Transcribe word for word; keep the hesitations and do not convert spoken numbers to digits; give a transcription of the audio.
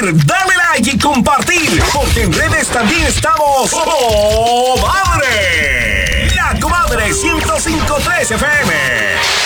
suscribir, darle like y compartir, porque en redes también estamos ¡Oh, madre! La Comadre ciento cinco punto tres F M.